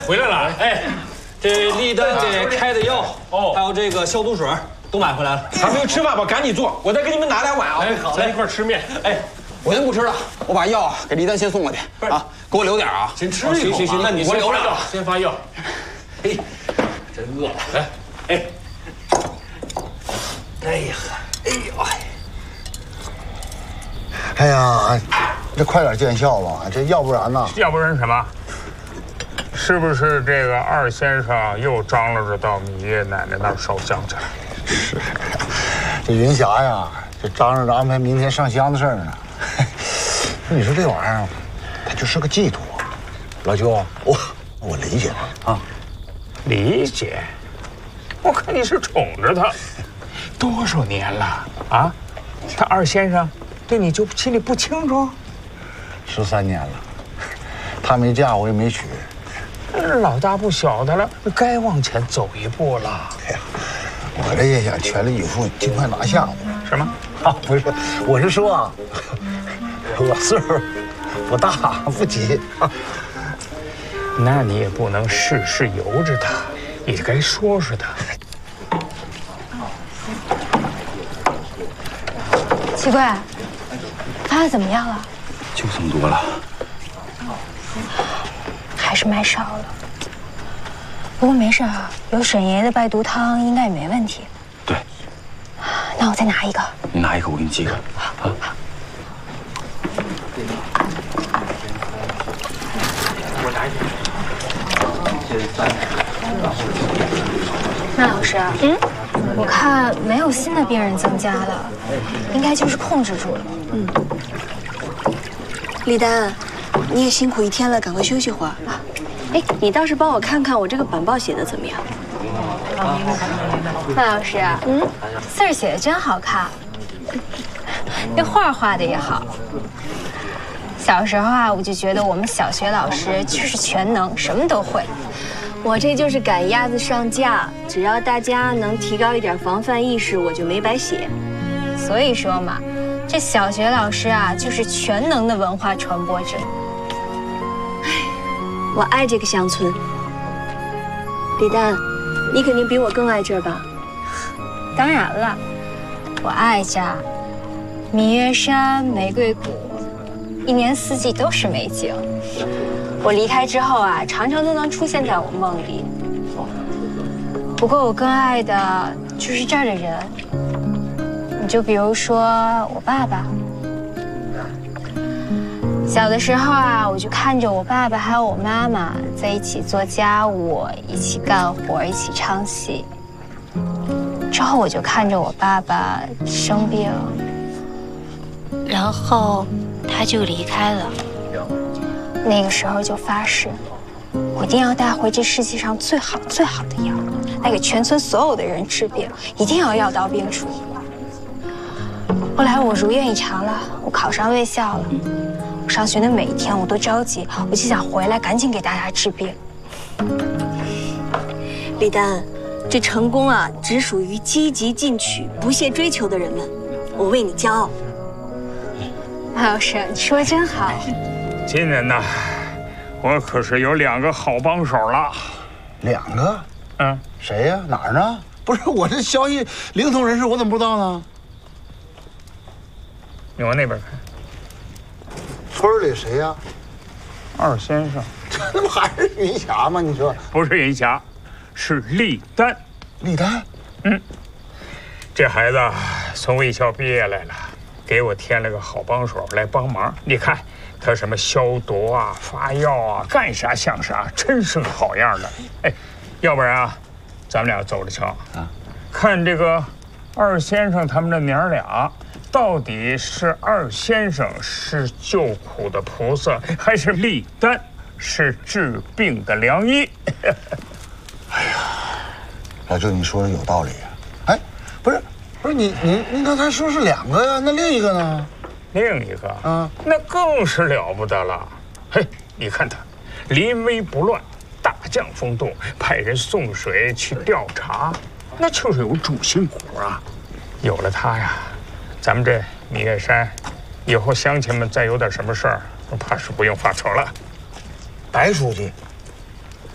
回来了，哎，这丽丹给开的药哦，还有这个消毒水都买回来了。 还没有吃饭吧？赶紧做，我再给你们拿2碗啊！ 哎，好，咱一块吃面。哎， 我先不吃了，我把药给丽丹先送过去啊，给我留点啊。 先吃一口。 行，那你先发药， 先发药。哎，真饿了。来，哎，哎呀，哎呦， 哎呀，这快点见效吧，这要不然呢？ 要不然什么？是不是这个二先生又张罗着到米爷奶奶那儿烧香去了？ 是，这云霞呀，这张罗着安排明天上香的事儿呢。你说这玩意儿，它就是个寄托。老舅，我理解啊， 理解。我看你是宠着他，多少年了啊？他二先生对你就心里不清楚 ？13年了，他没嫁，我也没娶。 老大不小的了，该往前走一步了。 哎呀，我这也想全力以赴，尽快拿下。 什么？ 啊，不是，我是说啊，我岁数不大，不急。 那你也不能事事由着他，也该说说他。 奇怪，发的怎么样了？ 就这么多了。 还是买少了，不过没事啊，有沈爷的败毒汤应该也没问题。 对， 那我再拿一个。 你拿一个，我给你寄一个。 好。 我拿一个。那老师，我看没有新的病人增加了，应该就是控制住了。 丽丹，你也辛苦一天了，赶快休息会儿。哎，你倒是帮我看看我这个板报写的怎么样？ 范老师，字儿写的真好看，那画画的也好。小时候啊，我就觉得我们小学老师就是全能，什么都会。 我这就是赶鸭子上架，只要大家能提高一点防范意识，我就没白写。 所以说嘛，这小学老师啊，就是全能的文化传播者。 我爱这个乡村。李丹，你肯定比我更爱这儿吧？ 当然了，我爱这儿，芈月山、玫瑰谷，一年四季都是美景。我离开之后啊，常常都能出现在我梦里。不过我更爱的就是这儿的人。你就比如说我爸爸。小的时候啊，我就看着我爸爸还有我妈妈在一起做家务，一起干活，一起唱戏。之后我就看着我爸爸生病，然后他就离开了。那个时候就发誓，我一定要带回这世界上最好最好的药，来给全村所有的人治病，一定要药到病除。后来我如愿以偿了，我考上卫校了。上学的每一天我都着急，我就想回来赶紧给大家治病。 李丹，这成功啊，只属于积极进取、不懈追求的人们。我为你骄傲。 马老师，你说的真好。 今年呢，我可是有2个好帮手了。 2个？谁呀？哪儿呢？不是我这消息灵通人士，我怎么不知道呢？ 你往那边看。 村里谁呀？ 二先生。 那不还是云霞吗？你说不是云霞，是丽丹。 丽丹？ 这孩子从卫校毕业来了，给我添了个好帮手来帮忙。你看他什么消毒啊、发药啊，干啥像啥，真是个好样的。哎，要不然啊，咱们俩走着瞧啊，看这个二先生他们这娘俩。到底是二先生是救苦的菩萨，还是丽丹是治病的良医？ 哎呀，老舅，你说的有道理呀。哎，不是您刚才说是2个呀，那另一个呢？ 另一个那更是了不得了。嘿，你看他临危不乱，大将风度，派人送水去调查，那就是有主心骨啊。有了他呀。咱们这芈月山，以后乡亲们再有点什么事儿，怕是不用发愁了。 白书记